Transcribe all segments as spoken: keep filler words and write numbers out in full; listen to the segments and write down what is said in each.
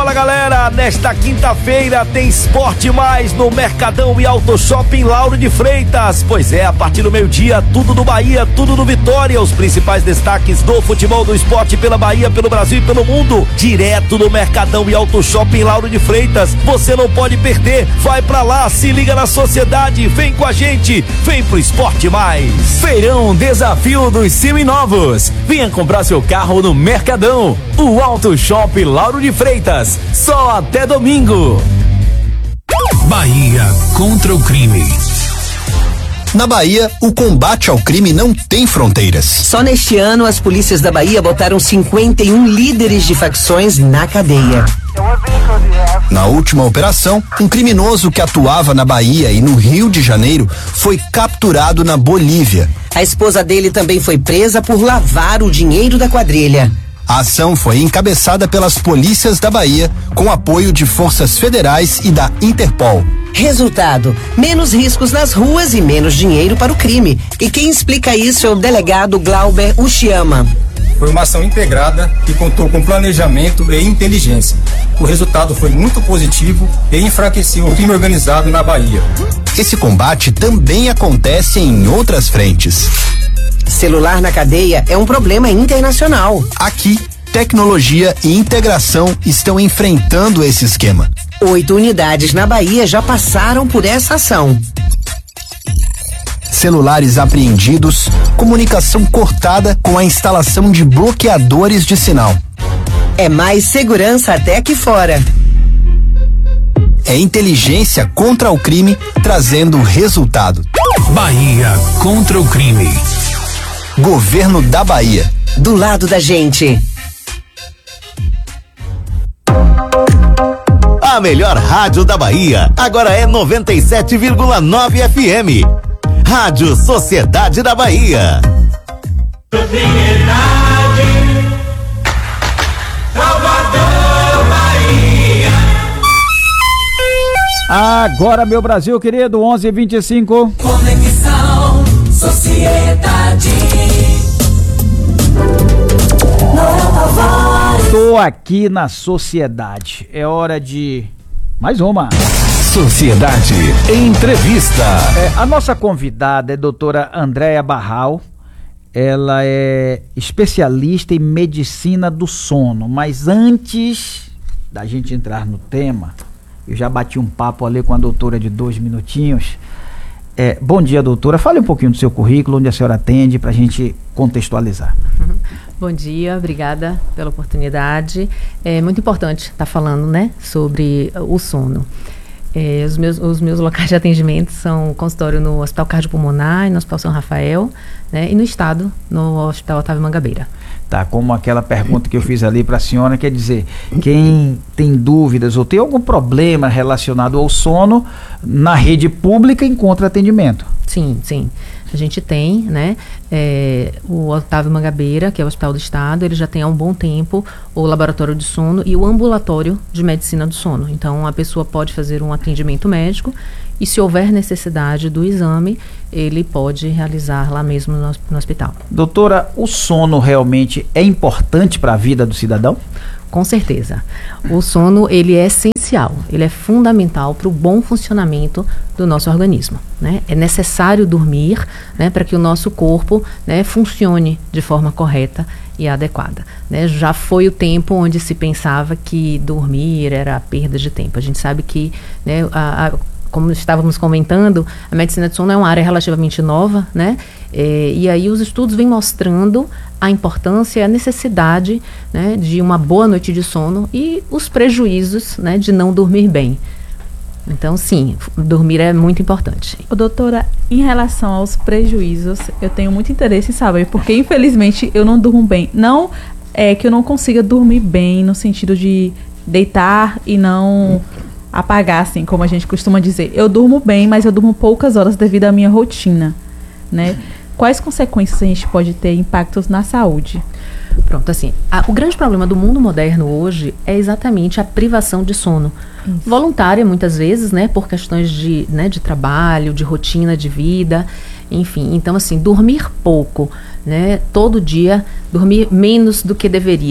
Fala galera, nesta quinta-feira tem Esporte Mais no Mercadão e Auto Shopping Lauro de Freitas. Pois é, a partir do meio-dia, tudo do Bahia, tudo do Vitória. Os principais destaques do futebol, do esporte pela Bahia, pelo Brasil e pelo mundo. Direto do Mercadão e Auto Shopping Lauro de Freitas. Você não pode perder, vai pra lá, se liga na sociedade, vem com a gente, vem pro Esporte Mais. Feirão Desafio dos Seminovos. Venha comprar seu carro no Mercadão. O Auto Shopping Lauro de Freitas, só até domingo. Bahia contra o crime. Na Bahia, o combate ao crime não tem fronteiras. Só neste ano, as polícias da Bahia botaram cinquenta e um líderes de facções na cadeia. Na última operação, um criminoso que atuava na Bahia e no Rio de Janeiro foi capturado na Bolívia. A esposa dele também foi presa por lavar o dinheiro da quadrilha. A ação foi encabeçada pelas polícias da Bahia, com apoio de forças federais e da Interpol. Resultado: menos riscos nas ruas e menos dinheiro para o crime. E quem explica isso é o delegado Glauber Uchiyama. Foi uma ação integrada que contou com planejamento e inteligência. O resultado foi muito positivo e enfraqueceu o crime organizado na Bahia. Esse combate também acontece em outras frentes. Celular na cadeia é um problema internacional. Aqui, tecnologia e integração estão enfrentando esse esquema. Oito unidades na Bahia já passaram por essa ação. Celulares apreendidos, comunicação cortada com a instalação de bloqueadores de sinal. É mais segurança até aqui fora. É inteligência contra o crime, trazendo resultado. Bahia contra o crime. Governo da Bahia. Do lado da gente. A melhor rádio da Bahia agora é noventa e sete vírgula nove F M. Rádio Sociedade da Bahia. Sociedade, Salvador, Bahia. Agora, meu Brasil querido, onze e vinte e cinco. Conexão Sociedade. Tô aqui na Sociedade. É hora de mais uma. Sociedade Entrevista. É, a nossa convidada é a doutora Andréia Barral. Ela é especialista em medicina do sono. Mas antes da gente entrar no tema, eu já bati um papo ali com a doutora de dois minutinhos. É, bom dia, doutora. Fale um pouquinho do seu currículo, onde a senhora atende, para a gente contextualizar. Uhum. Bom dia, obrigada pela oportunidade. É muito importante estar falando, né, sobre o sono. É, os, meus, os meus locais de atendimento são o consultório no Hospital Cardiopulmonar e no Hospital São Rafael, né, e no estado, no Hospital Otávio Mangabeira. Tá, como aquela pergunta que eu fiz ali para a senhora, quer dizer, quem tem dúvidas ou tem algum problema relacionado ao sono, na rede pública encontra atendimento. Sim, sim. A gente tem, né, é, o Otávio Mangabeira, que é o Hospital do Estado, ele já tem há um bom tempo o laboratório de sono e o ambulatório de medicina do sono. Então, a pessoa pode fazer um atendimento médico e, se houver necessidade do exame, ele pode realizar lá mesmo no, no hospital. Doutora, o sono realmente é importante para a vida do cidadão? Com certeza. O sono, ele é essencial, ele é fundamental para o bom funcionamento do nosso organismo, né? É necessário dormir, né, para que o nosso corpo, né, funcione de forma correta e adequada, né? Já foi o tempo onde se pensava que dormir era perda de tempo. A gente sabe que, né, a, a como estávamos comentando, a medicina de sono é uma área relativamente nova, né? É, e aí os estudos vêm mostrando a importância e a necessidade, né, de uma boa noite de sono e os prejuízos, né, de não dormir bem. Então, sim, dormir é muito importante. Ô, doutora, em relação aos prejuízos, eu tenho muito interesse em saber, porque infelizmente eu não durmo bem. Não é que eu não consiga dormir bem no sentido de deitar e não apagar, assim, como a gente costuma dizer. Eu durmo bem, mas eu durmo poucas horas devido à minha rotina, né? Quais consequências a gente pode ter, impactos na saúde? Pronto, assim, a, o grande problema do mundo moderno hoje é exatamente a privação de sono. Isso. Voluntária, muitas vezes, né, por questões de, né, de trabalho, de rotina de vida, enfim. Então, assim, dormir pouco, né, todo dia, dormir menos do que deveria,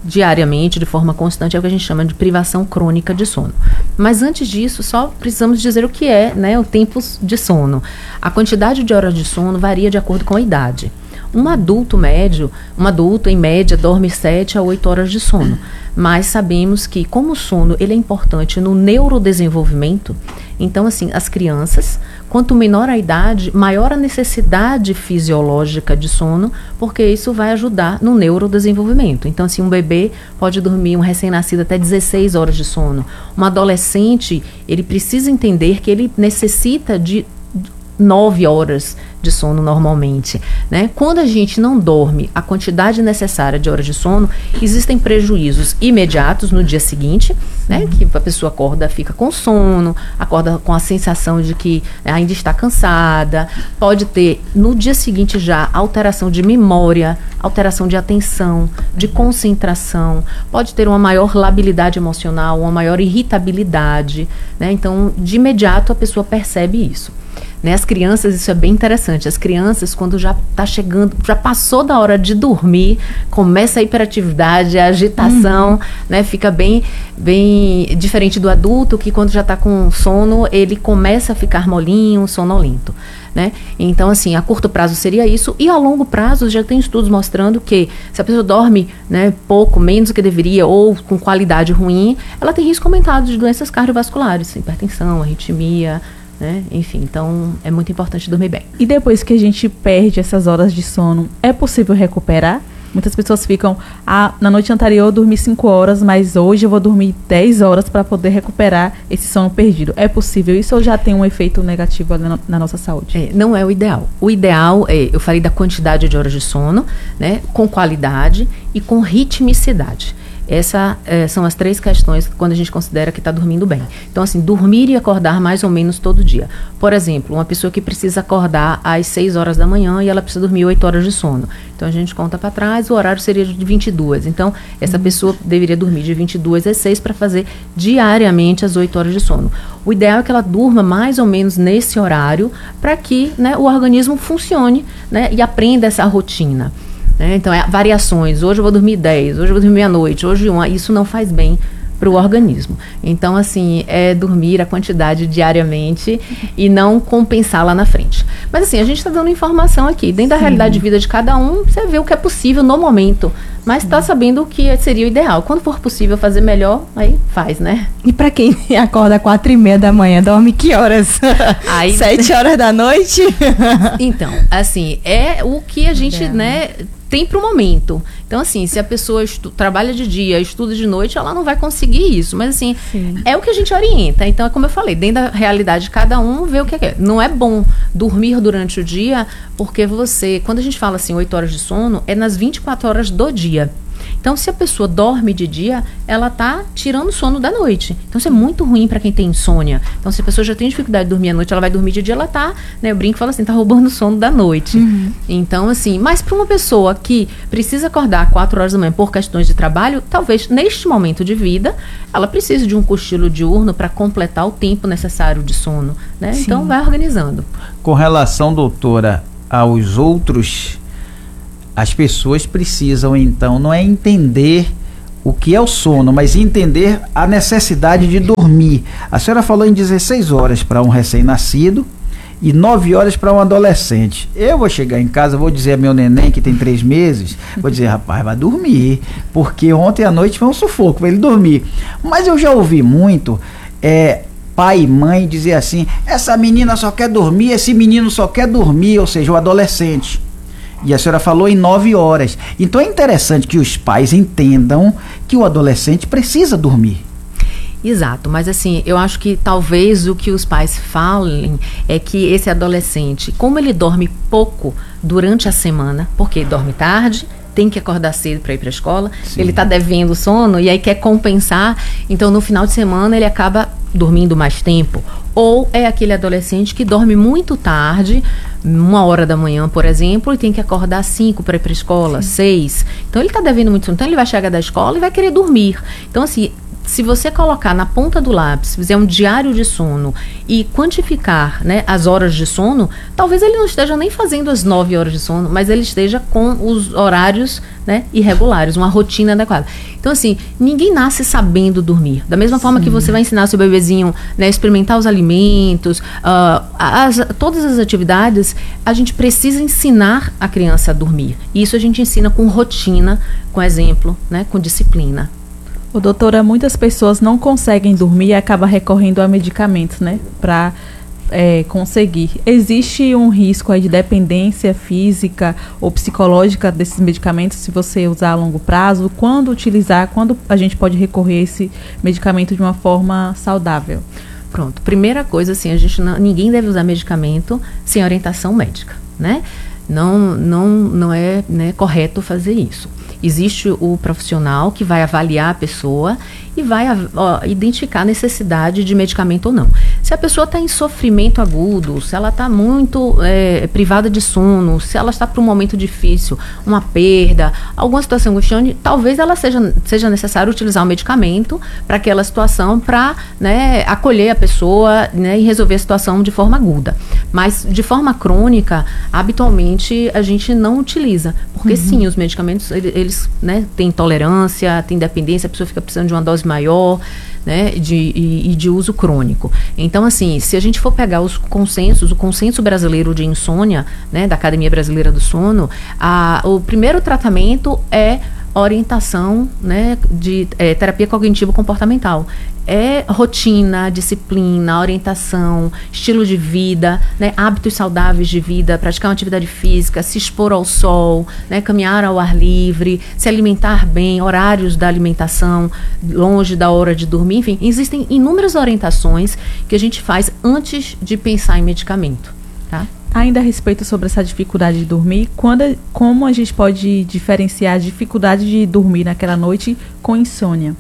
diariamente, de forma constante, é o que a gente chama de privação crônica de sono. Mas antes disso, só precisamos dizer o que é, né, o tempo de sono. A quantidade de horas de sono varia de acordo com a idade. Um adulto médio, um adulto em média dorme sete a oito horas de sono, mas sabemos que como o sono ele é importante no neurodesenvolvimento, então assim, as crianças, quanto menor a idade, maior a necessidade fisiológica de sono, porque isso vai ajudar no neurodesenvolvimento. Então assim, um bebê pode dormir, um recém-nascido, até dezesseis horas de sono. Um adolescente, ele precisa entender que ele necessita de nove horas de sono normalmente, né? Quando a gente não dorme a quantidade necessária de horas de sono, existem prejuízos imediatos no dia seguinte, né? Que a pessoa acorda, fica com sono, acorda com a sensação de que ainda está cansada, pode ter no dia seguinte já alteração de memória, alteração de atenção, de concentração, pode ter uma maior labilidade emocional, uma maior irritabilidade, né? Então, de imediato a pessoa percebe isso. Né, as crianças, isso é bem interessante, as crianças quando já está chegando, já passou da hora de dormir, começa a hiperatividade, a agitação, uhum. né, fica bem, bem diferente do adulto que quando já está com sono, ele começa a ficar molinho, sonolento. Né? Então, assim, a curto prazo seria isso, e a longo prazo já tem estudos mostrando que se a pessoa dorme, né, pouco, menos do que deveria, ou com qualidade ruim, ela tem risco aumentado de doenças cardiovasculares, hipertensão, arritmia, né? Enfim, então é muito importante dormir bem. E depois que a gente perde essas horas de sono, é possível recuperar? Muitas pessoas ficam, ah, na noite anterior eu dormi cinco horas, mas hoje eu vou dormir dez horas para poder recuperar esse sono perdido. É possível isso ou já tem um efeito negativo na, na nossa saúde? É, não é o ideal. O ideal é, eu falei da quantidade de horas de sono, né, com qualidade e com ritmicidade. Essas eh, são as três questões quando a gente considera que está dormindo bem. Então, assim, dormir e acordar mais ou menos todo dia. Por exemplo, uma pessoa que precisa acordar às seis horas da manhã e ela precisa dormir oito horas de sono. Então, a gente conta para trás, o horário seria de vinte e duas. Então, essa pessoa deveria dormir de vinte e duas às seis para fazer diariamente as oito horas de sono. O ideal é que ela durma mais ou menos nesse horário para que, né, o organismo funcione, né, e aprenda essa rotina. Né? Então, é variações. Hoje eu vou dormir dez, hoje eu vou dormir meia-noite, hoje uma. Isso não faz bem para o organismo. Então, assim, é dormir a quantidade diariamente e não compensar lá na frente. Mas, assim, a gente está dando informação aqui. Dentro da realidade de vida de cada um, você vê o que é possível no momento. Mas está sabendo o que seria o ideal. Quando for possível fazer melhor, aí faz, né? E para quem acorda quatro e meia da manhã, dorme que horas? Aí, Sete horas da noite? Então, assim, é o que a gente, é. né... tem para o momento. Então, assim, se a pessoa estu- trabalha de dia, estuda de noite, ela não vai conseguir isso. Mas, assim, Sim. é o que a gente orienta. Então, é como eu falei, dentro da realidade de cada um, vê o que é. Não é bom dormir durante o dia, porque você, quando a gente fala assim, oito horas de sono, é nas vinte e quatro horas do dia. Então, se a pessoa dorme de dia, ela tá tirando o sono da noite. Então, isso é muito ruim para quem tem insônia. Então, se a pessoa já tem dificuldade de dormir à noite, ela vai dormir de dia, ela tá, né, eu brinco e falo assim, tá roubando o sono da noite. Uhum. Então, assim, mas para uma pessoa que precisa acordar quatro horas da manhã por questões de trabalho, talvez neste momento de vida, ela precise de um cochilo diurno para completar o tempo necessário de sono, né? Sim. Então, vai organizando. Com relação, doutora, aos outros... As pessoas precisam, então, não é entender o que é o sono, mas entender a necessidade de dormir. A senhora falou em dezesseis horas para um recém-nascido e nove horas para um adolescente. Eu vou chegar em casa, vou dizer a meu neném, que tem três meses, vou dizer, rapaz, vai dormir, porque ontem à noite foi um sufoco para ele dormir. Mas eu já ouvi muito... É, pai e mãe dizer assim, essa menina só quer dormir, esse menino só quer dormir, ou seja, o adolescente. E a senhora falou em nove horas. Então é interessante que os pais entendam que o adolescente precisa dormir. Exato, mas assim, eu acho que talvez o que os pais falem é que esse adolescente, como ele dorme pouco durante a semana, porque dorme tarde, tem que acordar cedo para ir para a escola, Sim. ele está devendo sono e aí quer compensar, então no final de semana ele acaba dormindo mais tempo. Ou é aquele adolescente que dorme muito tarde, uma hora da manhã, por exemplo, e tem que acordar às cinco para ir para a escola, Sim. seis. Então ele está devendo muito sono, então ele vai chegar da escola e vai querer dormir. Então assim, se você colocar na ponta do lápis, fizer um diário de sono e quantificar, né, as horas de sono, talvez ele não esteja nem fazendo as nove horas de sono, mas ele esteja com os horários, né, irregulares, uma rotina adequada. Então, assim, ninguém nasce sabendo dormir. Da mesma Sim. forma que você vai ensinar seu bebezinho, né, a experimentar os alimentos, uh, as, todas as atividades, a gente precisa ensinar a criança a dormir. E isso a gente ensina com rotina, com exemplo, né, com disciplina. Ô, doutora, muitas pessoas não conseguem dormir e acabam recorrendo a medicamentos, né, para é, conseguir. Existe um risco aí de dependência física ou psicológica desses medicamentos se você usar a longo prazo? Quando utilizar, quando a gente pode recorrer a esse medicamento de uma forma saudável? Pronto, primeira coisa, assim, a gente não, ninguém deve usar medicamento sem orientação médica, né? Não, não, não é, né, correto fazer isso. Existe o profissional que vai avaliar a pessoa e vai ó, identificar a necessidade de medicamento ou não. Se a pessoa está em sofrimento agudo, se ela está muito é, privada de sono, se ela está para um momento difícil, uma perda, alguma situação angustiante, talvez ela seja, seja necessário utilizar o medicamento para aquela situação, para, né, acolher a pessoa, né, e resolver a situação de forma aguda. Mas de forma crônica, habitualmente a gente não utiliza, porque uhum. sim, os medicamentos, eles, né, têm intolerância, têm dependência, a pessoa fica precisando de uma dose maior, né, de, e, e de uso crônico. Então, assim, se a gente for pegar os consensos, o consenso brasileiro de insônia, né, da Academia Brasileira do Sono, a, o primeiro tratamento é orientação, né, de é, terapia cognitivo-comportamental. É rotina, disciplina, orientação, estilo de vida, né, hábitos saudáveis de vida, praticar uma atividade física, se expor ao sol, né, caminhar ao ar livre, se alimentar bem, horários da alimentação, longe da hora de dormir, enfim, existem inúmeras orientações que a gente faz antes de pensar em medicamento, tá? Ainda a respeito sobre essa dificuldade de dormir, quando, como a gente pode diferenciar a dificuldade de dormir naquela noite com insônia?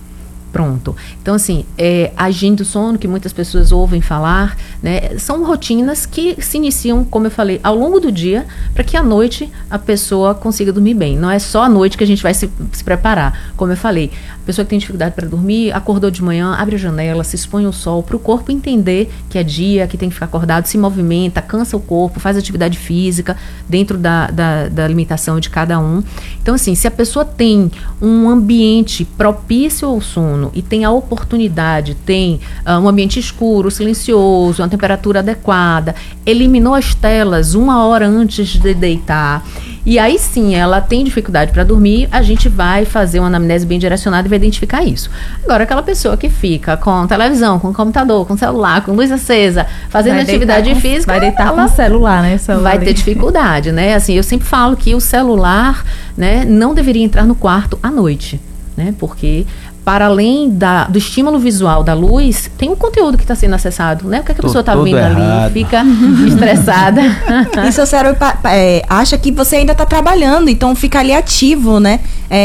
Pronto. Então, assim, é, a higiene do sono, que muitas pessoas ouvem falar, né, são rotinas que se iniciam, como eu falei, ao longo do dia, para que à noite a pessoa consiga dormir bem. Não é só à noite que a gente vai se, se preparar. Como eu falei, a pessoa que tem dificuldade para dormir, acordou de manhã, abre a janela, se expõe ao sol, para o corpo entender que é dia, que tem que ficar acordado, se movimenta, cansa o corpo, faz atividade física dentro da, da, da alimentação de cada um. Então, assim, se a pessoa tem um ambiente propício ao sono, e tem a oportunidade, tem uh, um ambiente escuro, silencioso, uma temperatura adequada, eliminou as telas uma hora antes de deitar, e aí sim ela tem dificuldade para dormir, a gente vai fazer uma anamnese bem direcionada e vai identificar isso. Agora, aquela pessoa que fica com televisão, com computador, com celular, com luz acesa, fazendo vai atividade com, física, vai deitar com o celular, né? Celular vai ter dificuldade, né? Assim, eu sempre falo que o celular, né, não deveria entrar no quarto à noite, né? Porque para além da, do estímulo visual da luz, tem um conteúdo que está sendo acessado, né? O que, é que a pessoa está vendo errado. ali, fica estressada. E seu cérebro é, acha que você ainda está trabalhando, então fica ali ativo, né?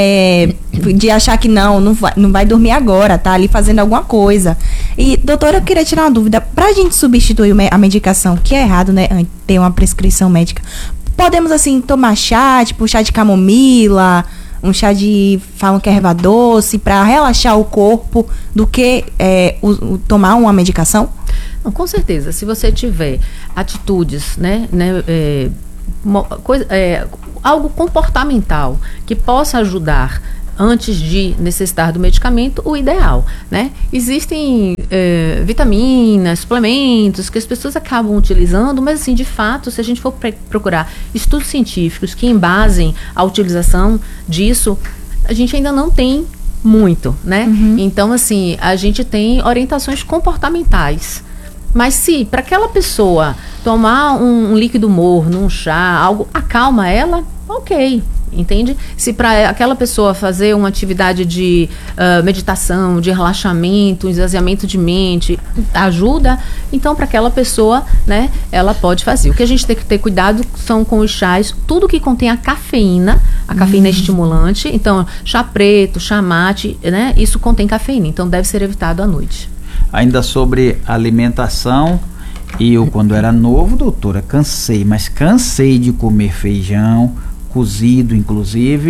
É, de achar que não, não vai, não vai dormir agora, tá ali fazendo alguma coisa. E, doutora, eu queria tirar uma dúvida. Para a gente substituir a medicação, que é errado, né? Ter uma prescrição médica, podemos, assim, tomar chá, tipo chá de camomila, um chá de, falam que é erva doce, para relaxar o corpo, do que é, o, o, tomar uma medicação? Não, com certeza. Se você tiver atitudes, né, né é, uma, coisa, é, algo comportamental que possa ajudar antes de necessitar do medicamento, o ideal, né? Existem é, vitaminas, suplementos que as pessoas acabam utilizando, mas assim, de fato, se a gente for procurar estudos científicos que embasem a utilização disso, a gente ainda não tem muito, né? Uhum. Então, assim, a gente tem orientações comportamentais. Mas se para aquela pessoa tomar um, um líquido morno, um chá, algo acalma ela, ok. Entende? Se para aquela pessoa fazer uma atividade de uh, meditação, de relaxamento, esvaziamento de mente, ajuda, então para aquela pessoa, né, ela pode fazer. O que a gente tem que ter cuidado são com os chás, tudo que contém a cafeína, a cafeína hum. é estimulante, então chá preto, chá mate, né, isso contém cafeína, então deve ser evitado à noite. Ainda sobre alimentação, eu quando era novo, doutora, cansei, mas cansei de comer feijão, cozido inclusive,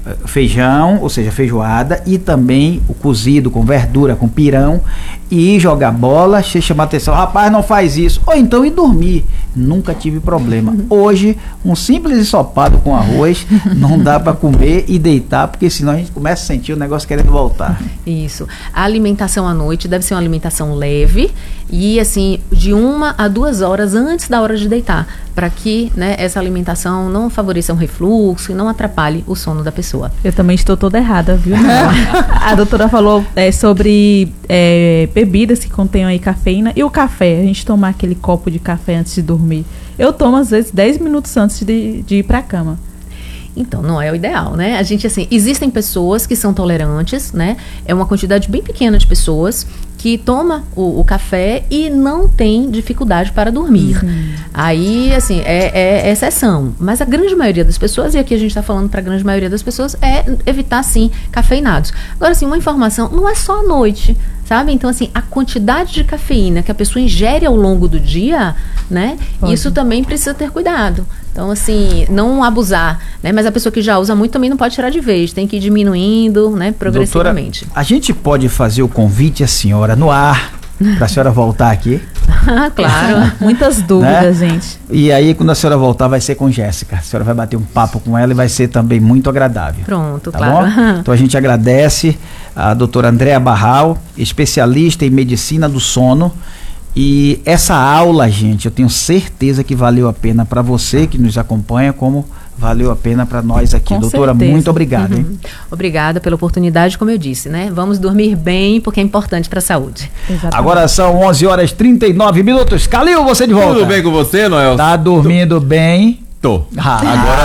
feijão, ou seja, feijoada, e também o cozido com verdura, com pirão, e jogar bola, você chamar atenção, rapaz, não faz isso, ou então ir dormir. Nunca tive problema. Hoje, um simples ensopado com arroz, não dá para comer e deitar, porque senão a gente começa a sentir o negócio querendo voltar. Isso. A alimentação à noite deve ser uma alimentação leve e, assim, de uma a duas horas antes da hora de deitar, para que, né, essa alimentação não favoreça um refluxo e não atrapalhe o sono da pessoa. Eu também estou toda errada, viu? A doutora falou é, sobre é, bebidas que contenham aí cafeína e o café. A gente tomar aquele copo de café antes de dormir. Eu tomo, às vezes, dez minutos antes de, de ir para a cama. Então, não é o ideal, né? A gente, assim, existem pessoas que são tolerantes, né? É uma quantidade bem pequena de pessoas que toma o, o café e não tem dificuldade para dormir. Uhum. Aí, assim, é, é exceção. Mas a grande maioria das pessoas, e aqui a gente está falando para a grande maioria das pessoas, é evitar, sim, cafeinados. Agora, assim, uma informação, não é só à noite, sabe? Então, assim, a quantidade de cafeína que a pessoa ingere ao longo do dia, né? Pode. Isso também precisa ter cuidado. Então, assim, não abusar, né? Mas a pessoa que já usa muito também não pode tirar de vez, tem que ir diminuindo, né, progressivamente. Doutora, a gente pode fazer o convite à senhora no ar, para a senhora voltar aqui? Claro. Muitas dúvidas, né, gente. E aí, quando a senhora voltar, vai ser com Jéssica. A senhora vai bater um papo com ela e vai ser também muito agradável. Pronto, tá claro. Bom? Então a gente agradece a doutora Andréa Barral, especialista em medicina do sono. E essa aula, gente, eu tenho certeza que valeu a pena para você que nos acompanha, como valeu a pena para nós aqui. Com doutora, certeza. Muito obrigado. Uhum. Hein? Obrigada pela oportunidade, como eu disse, né? Vamos dormir bem, porque é importante para a saúde. Exatamente. Agora são onze horas e trinta e nove minutos. Calil, você de volta. Tudo bem com você, Noel? Tá dormindo Tô. bem? Tô. Ah.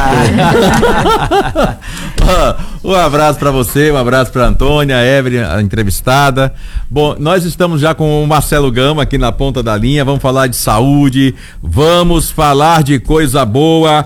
Agora tô. Um abraço para você, um abraço para Antônia, a Evelyn, a entrevistada. Bom, nós estamos já com o Marcelo Gama aqui na ponta da linha. Vamos falar de saúde, vamos falar de coisa boa.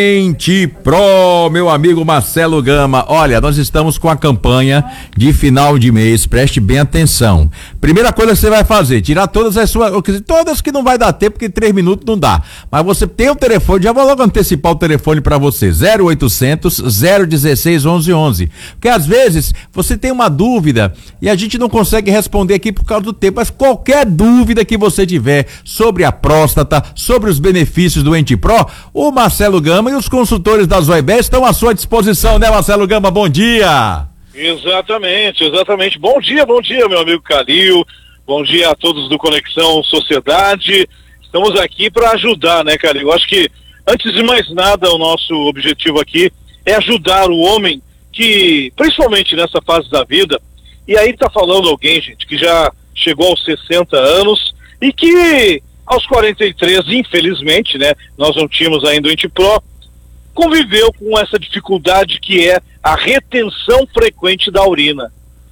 Entipro, meu amigo Marcelo Gama. Olha, nós estamos com a campanha de final de mês, preste bem atenção. Primeira coisa que você vai fazer, tirar todas as suas, todas que não vai dar tempo, porque três minutos não dá. Mas você tem o telefone, já vou logo antecipar o telefone para você, zero oitocentos, zero dezesseis, onze onze. Porque às vezes você tem uma dúvida e a gente não consegue responder aqui por causa do tempo, mas qualquer dúvida que você tiver sobre a próstata, sobre os benefícios do Entipro, o Marcelo Gama e os consultores da Zoibé estão à sua disposição, né, Marcelo Gama? Bom dia! Exatamente, exatamente. Bom dia, bom dia, meu amigo Calil. Bom dia a todos do Conexão Sociedade. Estamos aqui para ajudar, né, Calil? Eu acho que, antes de mais nada, o nosso objetivo aqui é ajudar o homem que, principalmente nessa fase da vida, e aí tá falando alguém, gente, que já chegou aos sessenta anos e que aos quarenta e três, infelizmente, né, nós não tínhamos ainda o Entipro, conviveu com essa dificuldade que é a retenção frequente da urina,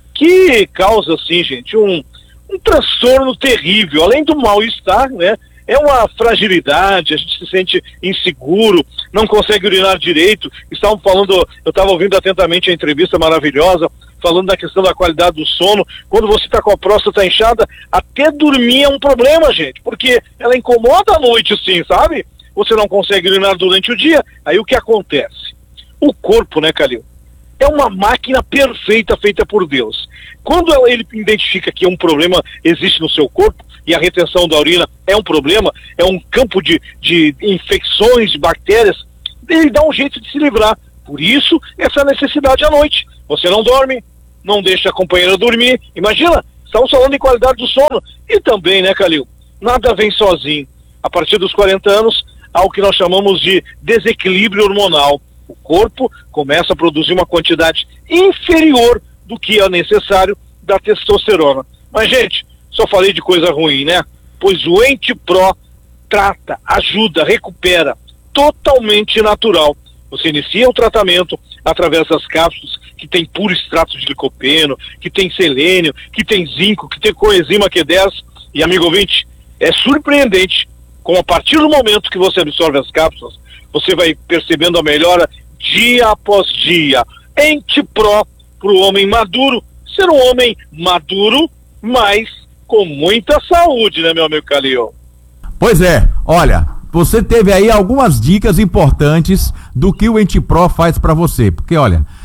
que causa, assim, gente, um, um transtorno terrível, além do mal-estar, né, é uma fragilidade, a gente se sente inseguro, não consegue urinar direito. Estavam falando, eu estava ouvindo atentamente a entrevista maravilhosa, falando da questão da qualidade do sono. Quando você está com a próstata inchada, até dormir é um problema, gente, porque ela incomoda à noite, sim, sabe? Você não consegue urinar durante o dia, aí o que acontece? O corpo, né, Calil, é uma máquina perfeita, feita por Deus. Quando ele identifica que um problema existe no seu corpo, e a retenção da urina é um problema, é um campo de, de infecções, de bactérias, ele dá um jeito de se livrar. Por isso, essa necessidade à noite. Você não dorme, não deixa a companheira dormir. Imagina, estamos falando em qualidade do sono. E também, né, Calil, nada vem sozinho. A partir dos quarenta anos, há o que nós chamamos de desequilíbrio hormonal. O corpo começa a produzir uma quantidade inferior do que é necessário da testosterona. Mas, gente, só falei de coisa ruim, né? Pois o Entipro trata, ajuda, recupera, totalmente natural. Você inicia o tratamento através das cápsulas que tem puro extrato de licopeno, que tem selênio, que tem zinco, que tem coenzima Q dez. E, amigo ouvinte, é surpreendente como a partir do momento que você absorve as cápsulas, você vai percebendo a melhora dia após dia. Entipro, para o homem maduro, ser um homem maduro, mas com muita saúde, né, meu amigo Calil? Pois é, olha, você teve aí algumas dicas importantes do que o Entipro faz para você, porque olha,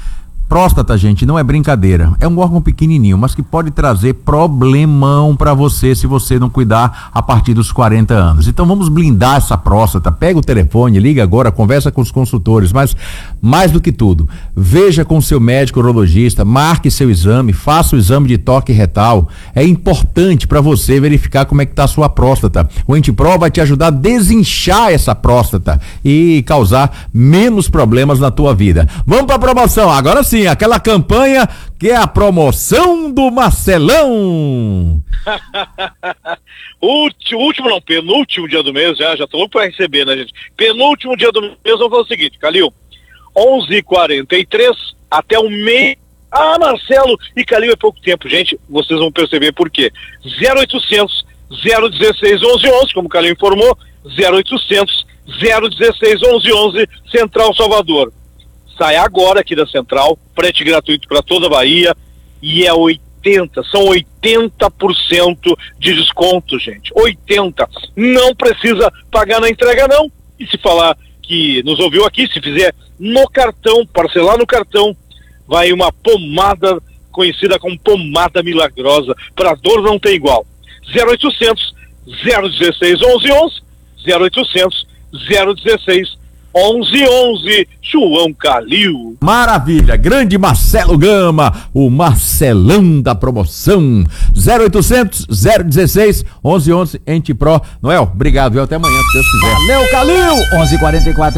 Próstata, gente, não é brincadeira. É um órgão pequenininho, mas que pode trazer problemão pra você se você não cuidar a partir dos quarenta anos. Então vamos blindar essa próstata. Pega o telefone, liga agora, conversa com os consultores, mas mais do que tudo, veja com seu médico urologista, marque seu exame, faça o exame de toque retal. É importante para você verificar como é que tá a sua próstata. O Antipro vai te ajudar a desinchar essa próstata e causar menos problemas na tua vida. Vamos pra promoção, agora sim, aquela campanha que é a promoção do Marcelão. último, último não, penúltimo dia do mês, já, já tô louco pra receber, né, gente? Penúltimo dia do mês, vamos fazer o seguinte, Calil, onze e quarenta e três até o meio. Ah, Marcelo, e Calil é pouco tempo, gente, vocês vão perceber por quê. zero oitocentos, zero dezesseis, onze onze, como o Calil informou, zero oitocentos, zero dezesseis, onze onze, Central Salvador. Sai agora aqui da Central, frete gratuito para toda a Bahia, e é oitenta, são oitenta por cento de desconto, gente, oitenta, não precisa pagar na entrega não, e se falar que nos ouviu aqui, se fizer no cartão, parcelar no cartão, vai uma pomada conhecida como pomada milagrosa, para dor não tem igual, zero oitocentos, zero dezesseis, onze onze, zero oitocentos, zero dezesseis, onze onze, João Calil. Maravilha, grande Marcelo Gama, o Marcelão da promoção. zero oitocentos, zero dezesseis, onze onze, Antipro. Noel, obrigado, viu? Até amanhã, se Deus quiser. Valeu, Calil! onze e quarenta e quatro.